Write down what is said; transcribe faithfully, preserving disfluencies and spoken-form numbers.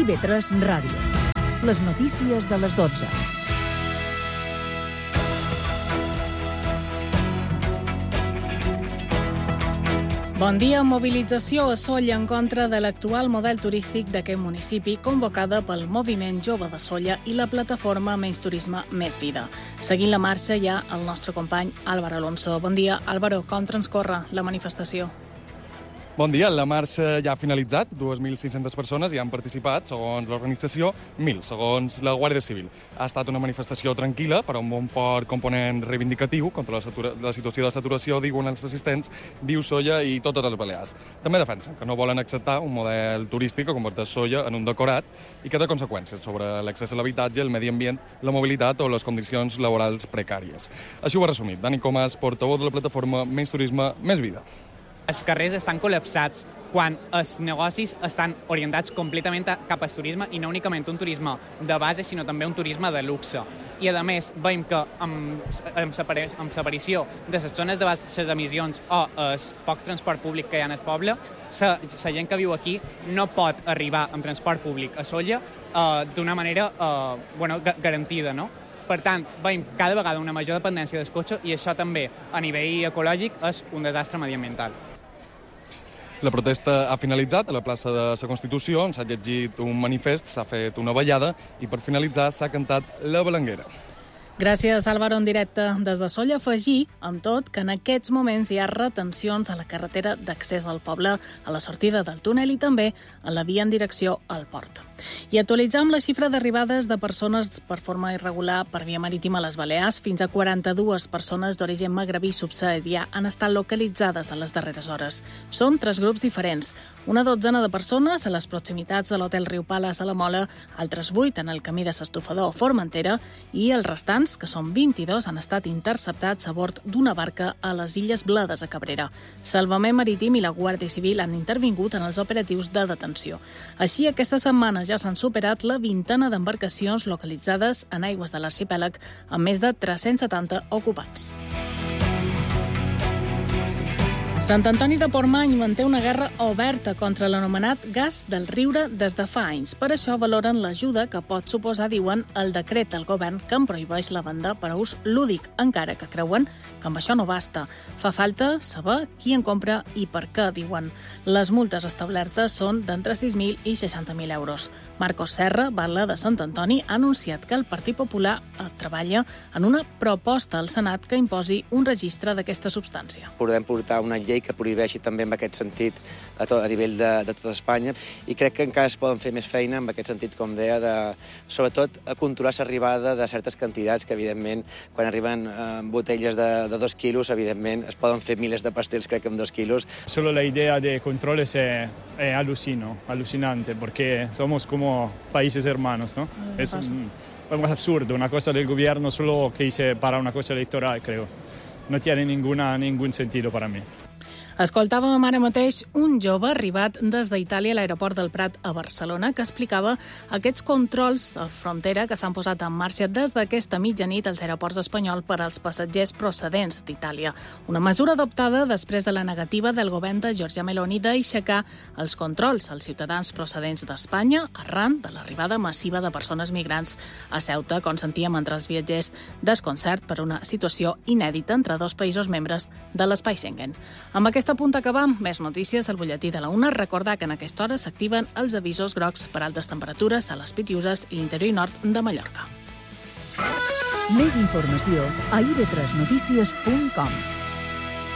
I V tres Ràdio. Les notícies de les dotze. Bon dia. Mobilització a Sóller en contra de l'actual model turístic d'aquest municipi, convocada pel Moviment Jove de Sóller i la plataforma Menys Turisme, Més Vida. Seguint la marxa hi ha el nostre company Álvaro Alonso. Bon dia, Álvaro. Com transcorre la manifestació? Bon dia. La marxa ja ha finalitzat. dues mil cinc-centes persones hi han participat, segons l'organització, mil, segons la Guàrdia Civil. Ha estat una manifestació tranquil·la, però amb un fort component reivindicatiu contra la, satura... la situació de saturació, diuen els assistents, viu Sóller i totes les Balears. També defensen que no volen acceptar un model turístic que converteix Sóller en un decorat i que té conseqüències sobre l'accés a l'habitatge, el medi ambient, la mobilitat o les condicions laborals precàries. Així ho ha resumit Dani Comas, portaveu de la plataforma Menys Turisme, Més Vida. Els carrers estan col·lapsats quan els negocis estan orientats completament cap al turisme i no únicament un turisme de base, sinó també un turisme de luxe. I, a més, veiem que amb, amb, amb l'aparició de les zones de baixes emissions o el poc transport públic que hi ha en el poble, la, la gent que viu aquí no pot arribar amb transport públic a Sóller eh, d'una manera eh, bueno, garantida, no? Per tant, veiem cada vegada una major dependència del cotxe i això també, a nivell ecològic, és un desastre mediambiental. La protesta ha finalitzat a la plaça de la Constitució, on s'ha llegit un manifest, s'ha fet una ballada i per finalitzar s'ha cantat la Balanguera. Gràcies, Álvaro, en directe des de Sóller. Afegir, amb tot, que en aquests moments hi ha retencions a la carretera d'accés al poble, a la sortida del túnel i també a la via en direcció al port. I actualitzam la xifra d'arribades de persones per forma irregular per via marítima a les Balears. Fins a quaranta-dues persones d'origen magrebí subsaharià han estat localitzades a les darreres hores. Són tres grups diferents. Una dotzena de persones a les proximitats de l'hotel Riu Pales a la Mola, altres vuit en el camí de s'Estofador a Formentera i els restants, que són vint-i-dos, han estat interceptats a bord d'una barca a les Illes Bledes a Cabrera. Salvament Marítim i la Guàrdia Civil han intervingut en els operatius de detenció. Així, aquesta setmana ja s'han superat la vintena d'embarcacions localitzades en aigües de l'arxipèlag amb més de tres-cents setanta ocupants. Sant Antoni de Portmany manté una guerra oberta contra l'anomenat gas del riure des de fa anys. Per això valoren l'ajuda que pot suposar, diuen, el decret del govern que en prohibeix la venda per a ús lúdic, encara que creuen que amb això no basta. Fa falta saber qui en compra i per què, diuen. Les multes establertes són d'entre sis mil i seixanta mil euros. Marcos Serra, batlle de Sant Antoni, ha anunciat que el Partit Popular treballa en una proposta al Senat que imposi un registre d'aquesta substància. Podem portar una llei que prohibeixi també en aquest sentit a, tot, a nivell de, de tota Espanya i crec que encara es poden fer més feina en aquest sentit, com deia, de, sobretot a controlar l'arribada de certes quantitats que, evidentment, quan arriben eh, botelles de, de dos quilos, evidentment, es poden fer milers de pastels, crec que amb dos quilos. Solo la idea de controles es, es alucino, alucinante, porque somos como países hermanos, ¿no? Mm, es un, un absurdo, una cosa del gobierno solo que hice para una cosa electoral, creo. No tiene ninguna, ningún sentido para mí. Escoltàvem ara mateix un jove arribat des d'Itàlia a l'aeroport del Prat a Barcelona que explicava aquests controls a frontera que s'han posat en marxa des d'aquesta mitjanit als aeroports espanyols per als passatgers procedents d'Itàlia. Una mesura adoptada després de la negativa del govern de Giorgia Meloni d'aixecar els controls als ciutadans procedents d'Espanya arran de l'arribada massiva de persones migrants a Ceuta, com sentíem entre els viatgers, desconcert per una situació inèdita entre dos països membres de l'espai Schengen. Amb aquesta punt acabam. Més notícies al butlletí de la una. Recordar que en aquesta hora s'activen els avisos grocs per altes temperatures a les Pitiüses i l'interior i nord de Mallorca. Més informació a i ve tres notícies punt com.